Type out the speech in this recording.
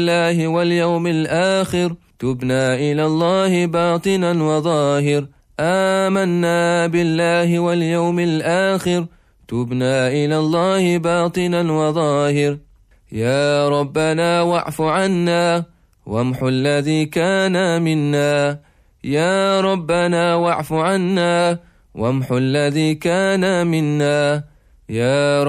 الله واليوم الآخر تبنا إلى الله باطنا وظاهر آمنا بالله واليوم الآخر تبنا إلى الله باطنا وظاهر يا ربنا واعف عنا وامحو الذي كان منا يا ربنا واعف عنا وامحو الذي كان منا يا